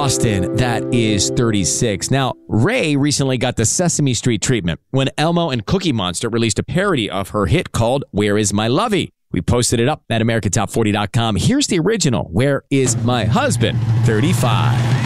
Austin, that is 36. Now, Ray recently got the Sesame Street treatment when Elmo and Cookie Monster released a parody of her hit called Where Is My Lovey? We posted it up at americatop40.com. Here's the original, Where Is My Husband? 35.